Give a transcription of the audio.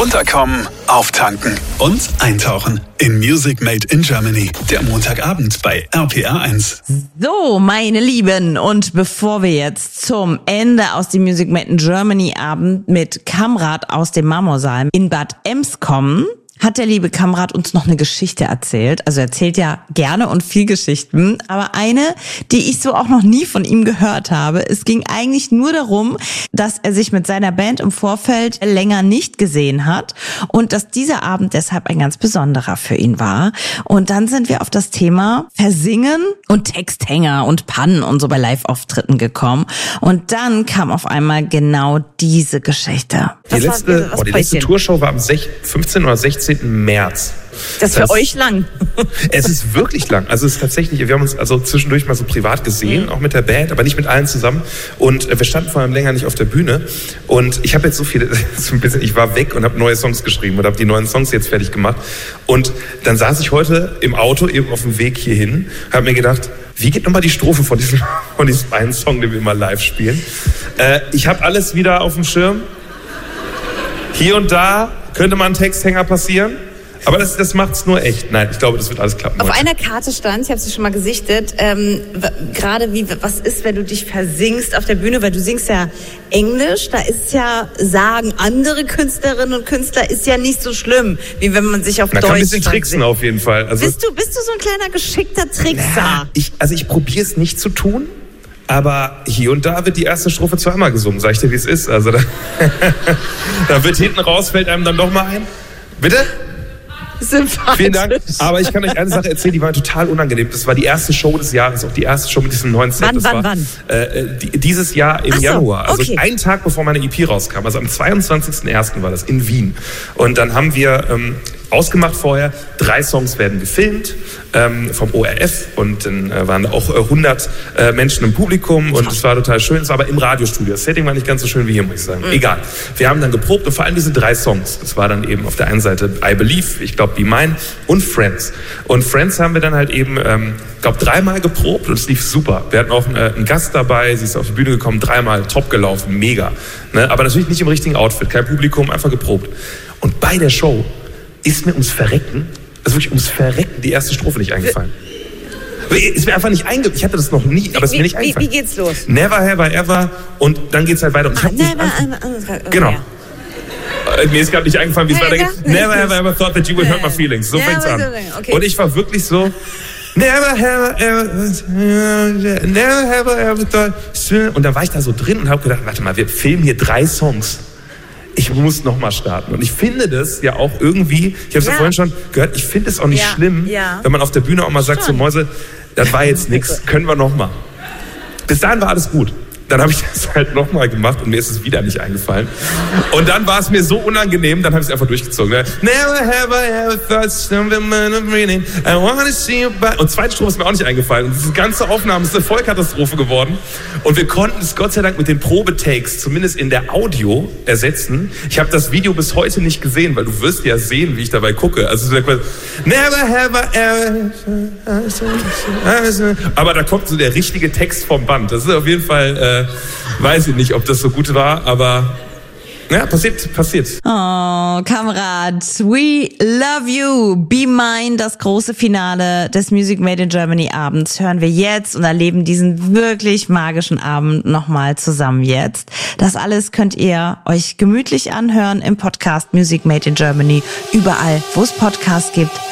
Runterkommen, auftanken und eintauchen in Music Made in Germany. Der Montagabend bei RPR1. So, meine Lieben, und bevor wir jetzt zum Ende aus dem Music Made in Germany Abend mit Kamrat aus dem Marmorsaal in Bad Ems kommen, hat der liebe Kamrat uns noch eine Geschichte erzählt. Also er erzählt ja gerne und viel Geschichten, aber eine, die ich so auch noch nie von ihm gehört habe. Es ging eigentlich nur darum, dass er sich mit seiner Band im Vorfeld länger nicht gesehen hat und dass dieser Abend deshalb ein ganz besonderer für ihn war. Und dann sind wir auf das Thema Versingen und Texthänger und Pannen und so bei Live-Auftritten gekommen. Und dann kam auf einmal genau diese Geschichte. Die letzte Tourshow war am 15. oder 16. März. Das ist für euch lang. Es ist wirklich lang. Also es ist tatsächlich, wir haben uns also zwischendurch mal so privat gesehen, auch mit der Band, aber nicht mit allen zusammen. Und wir standen vor allem länger nicht auf der Bühne. Und ich habe jetzt ich war weg und habe neue Songs geschrieben und habe die neuen Songs jetzt fertig gemacht. Und dann saß ich heute im Auto eben auf dem Weg hierhin, habe mir gedacht, wie geht nochmal die Strophe von diesem einen Song, den wir immer live spielen? Ich habe alles wieder auf dem Schirm. Hier und da könnte mal ein Texthänger passieren, aber das macht's nur echt. Nein, ich glaube, das wird alles klappen. Auf einer Karte stand, ich habe sie schon mal gesichtet, gerade was ist, wenn du dich versingst auf der Bühne, weil du singst ja Englisch, da ist ja, sagen andere Künstlerinnen und Künstler, ist ja nicht so schlimm, wie wenn man sich auf Deutsch kann ein bisschen tricksen auf jeden Fall. Also, bist du so ein kleiner geschickter Trickser? Ich probiere es nicht zu tun. Aber hier und da wird die erste Strophe zweimal gesungen, sag ich dir, wie es ist. Also da wird hinten raus, fällt einem dann doch mal ein. Bitte? Sympathisch. Vielen Dank. Aber ich kann euch eine Sache erzählen, die war total unangenehm. Das war die erste Show des Jahres, auch die erste Show mit diesem neuen Set. Wann? Dieses Jahr im Januar. Also okay. einen Tag bevor meine EP rauskam. Also am 22.01. war das in Wien. Und dann haben wir ausgemacht vorher, 3 Songs werden gefilmt vom ORF und dann waren auch 100 Menschen im Publikum und es war total schön. Es war aber im Radiostudio. Das Setting war nicht ganz so schön wie hier, muss ich sagen. Egal. Wir haben dann geprobt und vor allem diese 3 Songs. Das war dann eben auf der einen Seite I Believe, ich glaube Be Mine und Friends. Und Friends haben wir dann halt eben, glaube 3-mal geprobt und es lief super. Wir hatten auch einen Gast dabei, sie ist auf die Bühne gekommen, 3-mal top gelaufen, mega. Ne? Aber natürlich nicht im richtigen Outfit, kein Publikum, einfach geprobt. Und bei der Show ist mir ums Verrecken die erste Strophe nicht eingefallen. Ist mir einfach nicht eingefallen. Ich hatte das noch nie, aber es ist mir nicht eingefallen. Wie geht's los? Never, ever, ever. Und dann geht's halt weiter. Und genau. Mir ist gerade nicht eingefallen, wie es weitergeht. Never, ever thought that you would hurt my feelings. So fängt's an. Okay. Und ich war wirklich so... Never, ever thought... Und da war ich da so drin und habe gedacht, warte mal, wir filmen hier 3 Songs. Ich muss nochmal starten. Und ich finde das ja auch irgendwie, ich habe es ja vorhin schon gehört, ich finde es auch nicht schlimm, wenn man auf der Bühne auch mal sagt, so Mäuse, das war jetzt nichts, können wir nochmal. Bis dahin war alles gut. Dann habe ich das halt nochmal gemacht und mir ist es wieder nicht eingefallen. Und dann war es mir so unangenehm, dann habe ich es einfach durchgezogen. Ne? Never have I ever thought something meaning I wanna see you back. Und zweite Strophe ist mir auch nicht eingefallen. Und diese ganze Aufnahme ist eine Vollkatastrophe geworden. Und wir konnten es Gott sei Dank mit den Probetakes zumindest in der Audio ersetzen. Ich habe das Video bis heute nicht gesehen, weil du wirst ja sehen, wie ich dabei gucke. Also never have I ever. Aber da kommt so der richtige Text vom Band. Das ist auf jeden Fall weiß ich nicht, ob das so gut war, aber ja, passiert. Oh, Kamrat, we love you. Be Mine, das große Finale des Music Made in Germany Abends hören wir jetzt und erleben diesen wirklich magischen Abend nochmal zusammen jetzt. Das alles könnt ihr euch gemütlich anhören im Podcast Music Made in Germany, überall, wo es Podcasts gibt